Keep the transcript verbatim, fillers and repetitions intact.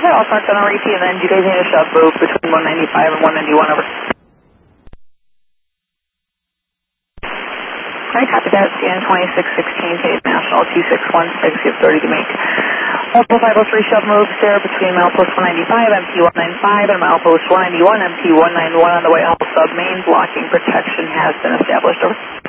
Okay, I'll start on a repeat, and then do you guys need a shove move between one ninety-five and one ninety-one, over. Alright, copy that, C N twenty-six sixteen, Page National two six one six, you have thirty to make. Multiple five oh three shove moves there between milepost one ninety-five, M T one ninety-five, and milepost one ninety-one, M T one ninety-one on the way out sub main. Blocking protection has been established, over.